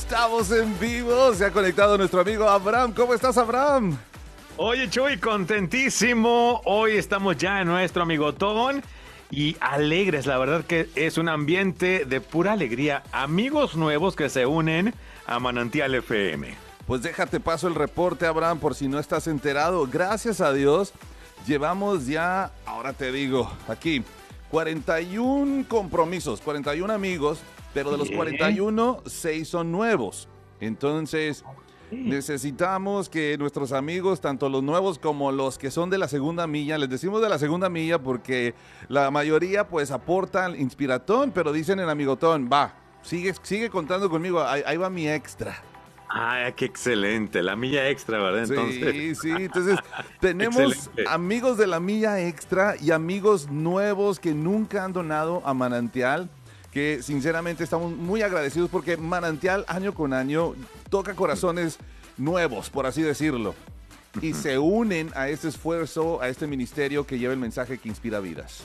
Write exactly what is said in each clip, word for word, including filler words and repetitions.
Estamos en vivo, se ha conectado nuestro amigo Abraham. ¿Cómo estás, Abraham? Oye, Chuy, contentísimo. Hoy estamos ya en nuestro amigotón y alegres. La verdad que es un ambiente de pura alegría. Amigos nuevos que se unen a Manantial F M. Pues déjate paso el reporte, Abraham, por si no estás enterado. Gracias a Dios, llevamos ya, ahora te digo, aquí, cuarenta y uno compromisos, cuarenta y uno amigos, pero de los Bien. cuarenta y uno, seis son nuevos. Entonces, necesitamos que nuestros amigos, tanto los nuevos como los que son de la segunda milla, les decimos de la segunda milla porque la mayoría pues aportan inspiratón, pero dicen en amigotón, va, sigue, sigue contando conmigo, ahí, ahí va mi extra. Ay, qué excelente, la milla extra, ¿verdad? Entonces, Sí, sí, entonces tenemos Excelente. amigos de la milla extra y amigos nuevos que nunca han donado a Manantial, que sinceramente estamos muy agradecidos porque Manantial año con año toca corazones nuevos, por así decirlo, y se unen a este esfuerzo, a este ministerio que lleva el mensaje que inspira vidas.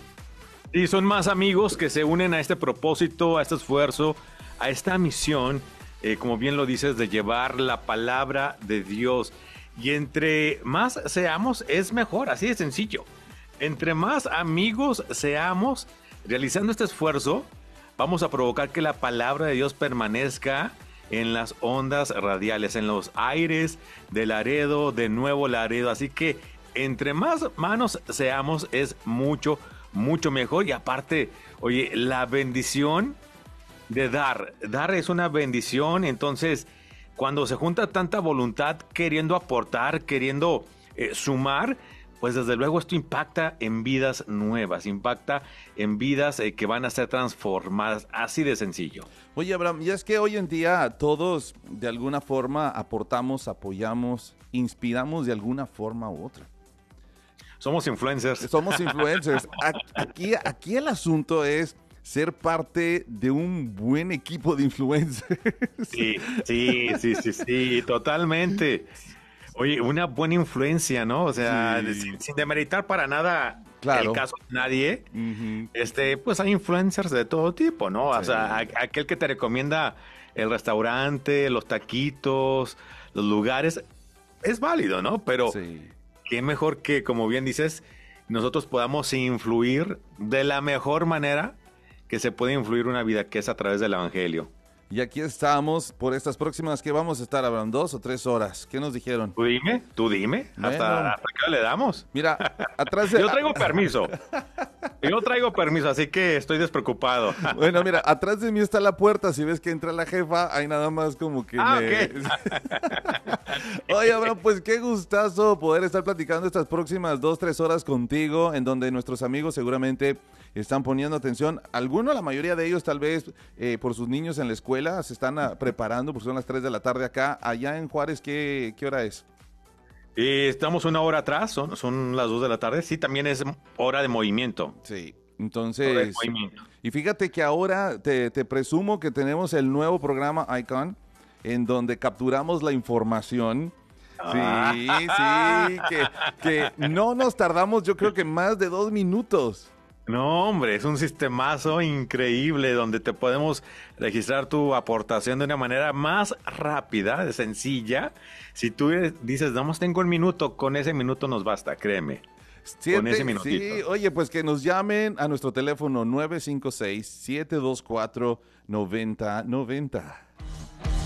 y son más amigos que se unen a este propósito, a este esfuerzo, a esta misión, eh, como bien lo dices, de llevar la palabra de Dios. Y entre más seamos, es mejor, así de sencillo. Entre más amigos seamos realizando este esfuerzo, vamos a provocar que la palabra de Dios permanezca en las ondas radiales, en los aires de Laredo, de Nuevo Laredo. Así que entre más manos seamos, es mucho, mucho mejor. Y aparte, oye, la bendición de dar, dar es una bendición. Entonces, cuando se junta tanta voluntad queriendo aportar, queriendo eh, sumar, pues desde luego esto impacta en vidas nuevas, impacta en vidas eh, que van a ser transformadas, así de sencillo. Oye, Abraham, y es que hoy en día todos de alguna forma aportamos, apoyamos, inspiramos de alguna forma u otra. Somos influencers. Somos influencers. Aquí, aquí el asunto es ser parte de un buen equipo de influencers. Sí, sí, sí, sí, sí, totalmente. Oye, una buena influencia, ¿no? O sea, Sí. sin, sin demeritar para nada Claro. el caso de nadie, Ujú. este, pues hay influencers de todo tipo, ¿no? O Sí. sea, a- aquel que te recomienda el restaurante, los taquitos, los lugares, es válido, ¿no? Pero Sí. qué mejor que, como bien dices, nosotros podamos influir de la mejor manera que se puede influir una vida, que es a través del evangelio. Y aquí estamos por estas próximas que vamos a estar, Abraham, dos o tres horas. ¿Qué nos dijeron? Tú dime, tú dime, Bueno. hasta, hasta qué hora le damos. Mira, atrás de... Yo traigo permiso. Yo traigo permiso, así que estoy despreocupado. Bueno, mira, atrás de mí está la puerta. Si ves que entra la jefa, hay nada más como que... Ah, me... Oye, Abraham, pues qué gustazo poder estar platicando estas próximas dos, tres horas contigo, en donde nuestros amigos seguramente están poniendo atención. Algunos, la mayoría de ellos, tal vez eh, por sus niños en la escuela, se están ah, preparando, porque son las tres de la tarde acá. Allá en Juárez, ¿qué, qué hora es? Y estamos una hora atrás, son, son las dos de la tarde. Sí, también es hora de movimiento. Sí, Hora de entonces... movimiento. Y fíjate que ahora te, te presumo que tenemos el nuevo programa Icon, en donde capturamos la información. Sí, sí, que, que no nos tardamos, yo creo que más de dos minutos. No, hombre, es un sistemazo increíble donde te podemos registrar tu aportación de una manera más rápida, sencilla. Si tú dices, vamos, tengo un minuto, con ese minuto nos basta, créeme. Siete, Con ese minutito. sí, oye, pues que nos llamen a nuestro teléfono nueve cinco seis, siete dos cuatro, nueve cero nueve cero.